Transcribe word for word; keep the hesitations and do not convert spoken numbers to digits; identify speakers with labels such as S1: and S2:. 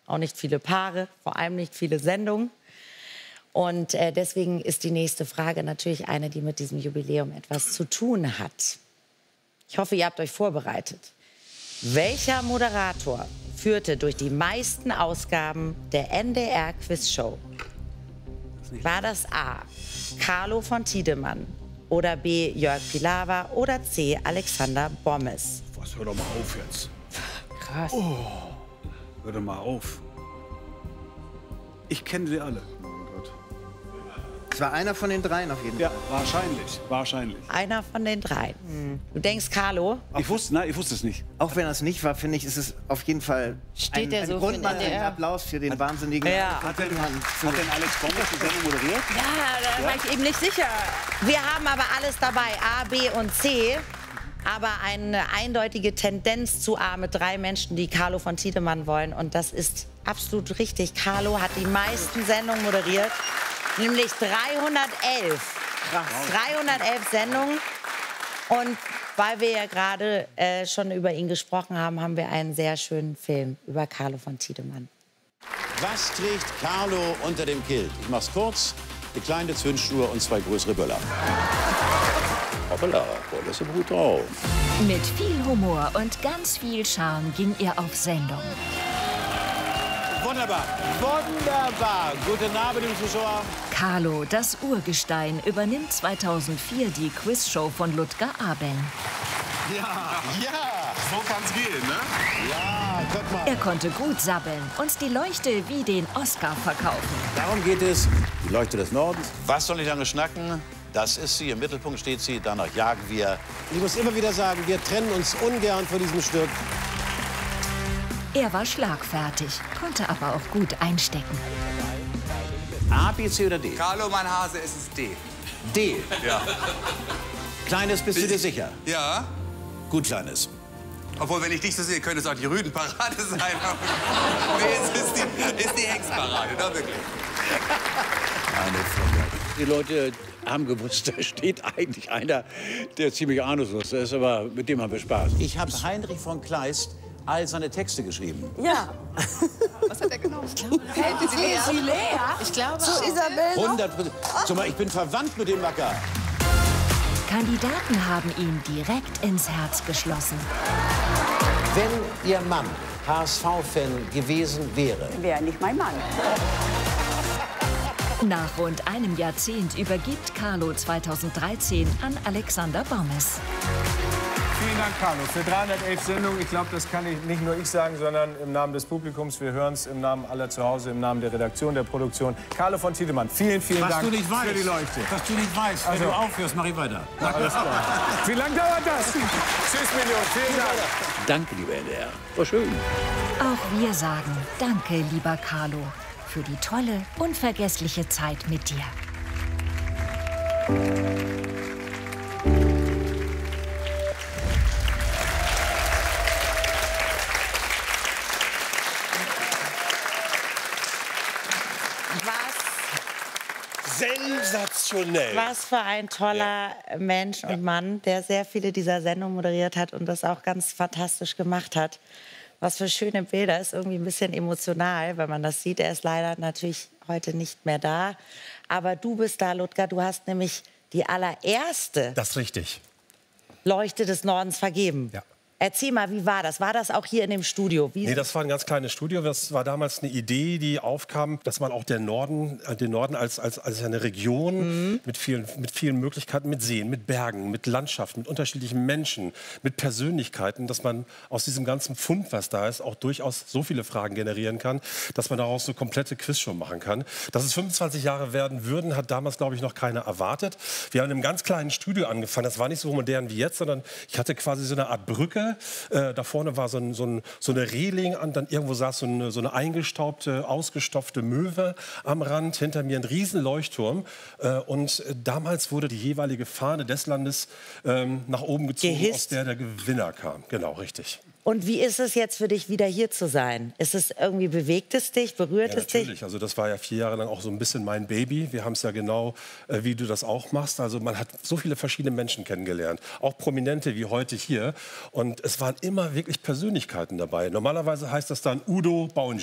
S1: auch nicht viele Paare, vor allem nicht viele Sendungen. Und äh, deswegen ist die nächste Frage natürlich eine, die mit diesem Jubiläum etwas zu tun hat. Ich hoffe, ihr habt euch vorbereitet. Welcher Moderator führte durch die meisten Ausgaben der N D R-Quizshow? War das A. Carlo von Tiedemann oder B. Jörg Pilawa oder C. Alexander Bommes?
S2: Was, hör doch mal auf jetzt.
S1: Krass.
S2: Oh, hör doch mal auf. Ich kenne sie alle.
S3: Es war einer von den dreien auf jeden Fall.
S2: Ja, wahrscheinlich, wahrscheinlich.
S1: Einer von den drei. Du denkst Carlo?
S2: Ich wusste, nein, ich wusste es nicht.
S3: Auch wenn er es nicht war, finde ich, ist es auf jeden Fall
S1: Steht
S3: ein,
S1: der
S3: ein
S1: so
S3: Grund,
S1: für
S3: mal
S1: den
S3: einen
S1: N D R?
S3: Applaus für den wahnsinnigen...
S1: Ja.
S2: Hat denn, hat denn Alex Bommes die Sendung moderiert?
S1: Ja, da war ich eben nicht sicher. Wir haben aber alles dabei, A, B und C. Aber eine eindeutige Tendenz zu A mit drei Menschen, die Carlo von Tiedemann wollen. Und das ist absolut richtig. Carlo hat die meisten Sendungen moderiert, nämlich dreihundertelf. Krass. dreihundertelf Sendungen. Und weil wir ja gerade äh, schon über ihn gesprochen haben, haben wir einen sehr schönen Film über Carlo von Tiedemann.
S4: Was trägt Carlo unter dem Kilt? Ich mach's kurz. Eine kleine Zündschnur und zwei größere Böller. Hoppala, boah, das ist aber gut drauf.
S5: Mit viel Humor und ganz viel Charme ging er auf Sendung.
S4: Wunderbar, wunderbar. Guten Abend, liebe Zuschauer.
S5: Carlo, das Urgestein, übernimmt zweitausendvier die Quizshow von Ludger Abel.
S4: Ja, ja.
S6: So kann's gehen, ne?
S4: Ja, guck mal.
S5: Er konnte gut sabbeln und die Leuchte wie den Oscar verkaufen.
S4: Darum geht es. Die Leuchte des Nordens. Was soll ich lange schnacken? Das ist sie, im Mittelpunkt steht sie, danach jagen wir. Ich muss immer wieder sagen, wir trennen uns ungern von diesem Stück.
S5: Er war schlagfertig, konnte aber auch gut einstecken.
S4: A, B, C oder D?
S6: Carlo, mein Hase, es ist D.
S4: D.
S6: Ja.
S4: Kleines, bist du dir sicher?
S6: Ja.
S4: Gut, Kleines.
S6: Obwohl, wenn ich dich so sehe, könnte es auch die Rüdenparade sein. Nee, es ist die, ist die Hexparade, da wirklich.
S4: Eine Frage. Die Leute haben gewusst, da steht eigentlich einer, der ziemlich ahnungslos ist, aber mit dem haben wir Spaß. Ich habe Heinrich von Kleist all seine Texte geschrieben.
S7: Ja.
S8: Was hat er genommen? Ich glaube,
S7: Sie Lea?
S8: Ich glaube
S7: Zu
S8: auch.
S7: Isabel noch?
S4: hundert Prozent. Sag mal, ich bin verwandt mit dem Macker.
S5: Kandidaten haben ihn direkt ins Herz geschlossen.
S4: Wenn Ihr Mann H S V-Fan gewesen wäre,
S7: Wäre nicht mein Mann.
S5: Nach rund einem Jahrzehnt übergibt Carlo zweitausenddreizehn an Alexander Bommes.
S9: Vielen Dank, Carlo, für dreihundertelf Sendungen. Ich glaube, das kann ich, nicht nur ich sagen, sondern im Namen des Publikums. Wir hören es im Namen aller zu Hause, im Namen der Redaktion, der Produktion. Carlo von Tiedemann, vielen, vielen
S4: was
S9: Dank
S4: du nicht weißt,
S9: für die Leuchte.
S4: Was du nicht weißt,
S9: Also-
S4: wenn du aufhörst, mach ich weiter.
S9: Alles klar. Wie lange dauert das? Tschüss, Million. Vielen Dank.
S4: Danke, lieber N D R. War schön.
S5: Auch wir sagen Danke, lieber Carlo, für die tolle, unvergessliche Zeit mit dir.
S10: Sensationell.
S1: Was für ein toller Mensch und Mann, der sehr viele dieser Sendungen moderiert hat und das auch ganz fantastisch gemacht hat. Was für schöne Bilder, ist irgendwie ein bisschen emotional, wenn man das sieht. Er ist leider natürlich heute nicht mehr da. Aber du bist da, Ludger, du hast nämlich die allererste
S10: Das ist richtig.
S1: Leuchte des Nordens vergeben.
S10: Ja.
S1: Erzähl mal, wie war das? War das auch hier in dem Studio? Wie
S10: Nee, das war ein ganz kleines Studio. Das war damals eine Idee, die aufkam, dass man auch den Norden, äh, den Norden als, als, als eine Region mhm. mit, vielen, mit vielen Möglichkeiten, mit Seen, mit Bergen, mit Landschaft, mit unterschiedlichen Menschen, mit Persönlichkeiten, dass man aus diesem ganzen Fund, was da ist, auch durchaus so viele Fragen generieren kann, dass man daraus so komplette Quizshow machen kann. Dass es fünfundzwanzig Jahre werden würden, hat damals, glaube ich, noch keiner erwartet. Wir haben in einem ganz kleinen Studio angefangen. Das war nicht so modern wie jetzt, sondern ich hatte quasi so eine Art Brücke. Äh, da vorne war so, ein, so, ein, so eine Reling und dann irgendwo saß so eine, so eine eingestaubte, ausgestopfte Möwe am Rand. Hinter mir ein riesen Leuchtturm. Äh, und äh, damals wurde die jeweilige Fahne des Landes ähm, nach oben gezogen,
S1: Gehisst.
S10: aus der der Gewinner kam. Genau, richtig.
S1: Und wie ist es jetzt für dich, wieder hier zu sein? Ist es irgendwie, bewegt es dich, berührt
S10: Ja,
S1: es dich?
S10: natürlich. Also das war ja vier Jahre lang auch so ein bisschen mein Baby. Wir haben es ja genau, äh, wie du das auch machst. Also man hat so viele verschiedene Menschen kennengelernt. Auch Prominente wie heute hier. Und es waren immer wirklich Persönlichkeiten dabei. Normalerweise heißt das dann Udo Bauernjö.